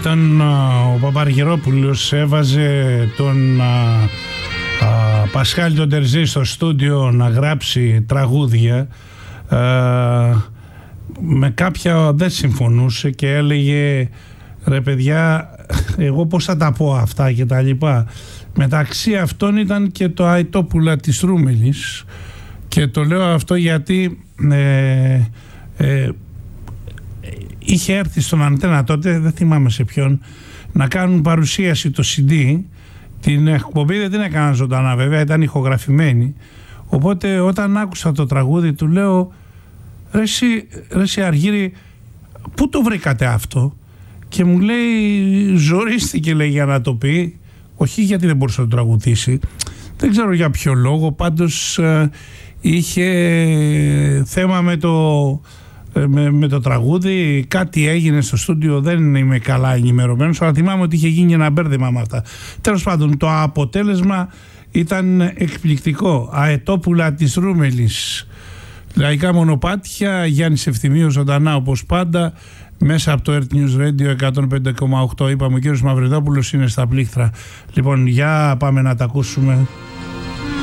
Όταν ο Παπαργυρόπουλος έβαζε τον Πασχάλη τον Τερζή στο στούντιο να γράψει τραγούδια, με κάποια δεν συμφωνούσε και έλεγε ρε παιδιά, εγώ πώς θα τα πω αυτά και τα λοιπά. Μεταξύ αυτών ήταν και το Αετόπουλα της Ρούμελης, και το λέω αυτό γιατί είχε έρθει στον Αντένα τότε, δεν θυμάμαι σε ποιον, να κάνουν παρουσίαση το CD. Την εκπομπή δεν την έκανα ζωντανά βέβαια, ήταν ηχογραφημένη. Οπότε όταν άκουσα το τραγούδι του λέω ρε εσύ Αργύρη, πού το βρήκατε αυτό? Και μου λέει ζορίστηκε, λέει, για να το πει, όχι γιατί δεν μπορούσε να το τραγουδήσει, δεν ξέρω για ποιο λόγο, πάντως είχε θέμα με το τραγούδι, κάτι έγινε στο στούντιο, δεν είμαι καλά ενημερωμένος, αλλά θυμάμαι ότι είχε γίνει ένα μπέρδεμα με αυτά. Τέλος πάντων, το αποτέλεσμα ήταν εκπληκτικό. Αετόπουλα της Ρούμελης, λαϊκά μονοπάτια, Γιάννης Ευθυμίου ζωντανά όπως πάντα, μέσα από το Earth News Radio 105,8. Είπαμε ο κύριος Μαυριδόπουλος είναι στα πλήκτρα. Λοιπόν, για πάμε να τα ακούσουμε.